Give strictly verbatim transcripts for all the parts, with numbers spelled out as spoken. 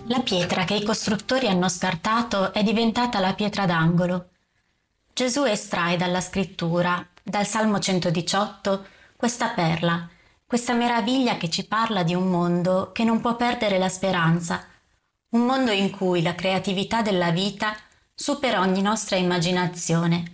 La pietra che i costruttori hanno scartato è diventata la pietra d'angolo. Gesù estrae dalla scrittura, dal Salmo centodiciotto, questa perla, questa meraviglia che ci parla di un mondo che non può perdere la speranza, un mondo in cui la creatività della vita supera ogni nostra immaginazione.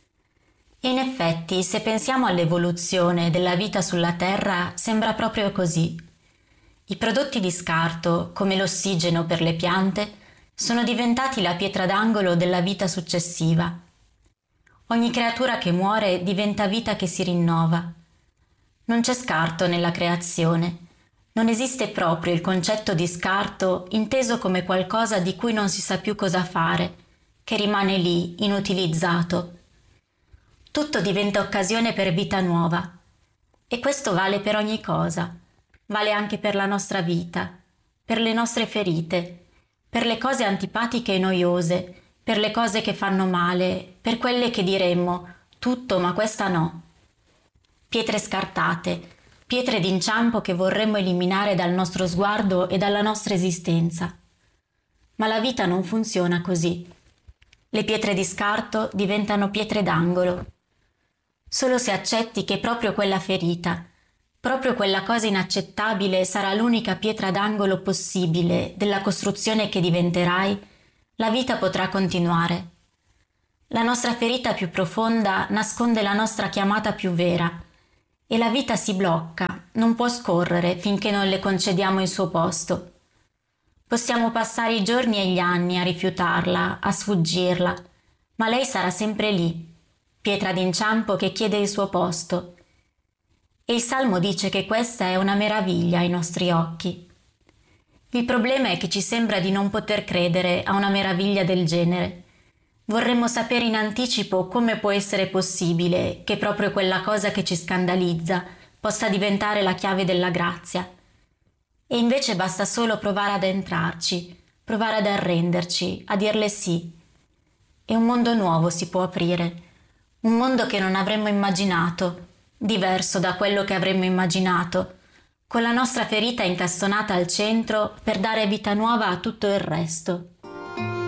E in effetti, se pensiamo all'evoluzione della vita sulla Terra, sembra proprio così. I prodotti di scarto, come l'ossigeno per le piante, sono diventati la pietra d'angolo della vita successiva. Ogni creatura che muore diventa vita che si rinnova. Non c'è scarto nella creazione. Non esiste proprio il concetto di scarto inteso come qualcosa di cui non si sa più cosa fare, che rimane lì, inutilizzato. Tutto diventa occasione per vita nuova. E questo vale per ogni cosa. Vale anche per la nostra vita, per le nostre ferite, per le cose antipatiche e noiose, per le cose che fanno male, per quelle che diremmo tutto ma questa no. Pietre scartate, pietre d'inciampo che vorremmo eliminare dal nostro sguardo e dalla nostra esistenza. Ma la vita non funziona così. Le pietre di scarto diventano pietre d'angolo. Solo se accetti che proprio quella ferita, proprio quella cosa inaccettabile sarà l'unica pietra d'angolo possibile della costruzione che diventerai, la vita potrà continuare. La nostra ferita più profonda nasconde la nostra chiamata più vera e la vita si blocca, non può scorrere finché non le concediamo il suo posto. Possiamo passare i giorni e gli anni a rifiutarla, a sfuggirla, ma lei sarà sempre lì, pietra d'inciampo che chiede il suo posto. E il Salmo dice che questa è una meraviglia ai nostri occhi. Il problema è che ci sembra di non poter credere a una meraviglia del genere. Vorremmo sapere in anticipo come può essere possibile che proprio quella cosa che ci scandalizza possa diventare la chiave della grazia. E invece basta solo provare ad entrarci, provare ad arrenderci, a dirle sì. E un mondo nuovo si può aprire, un mondo che non avremmo immaginato, diverso da quello che avremmo immaginato, con la nostra ferita incastonata al centro per dare vita nuova a tutto il resto.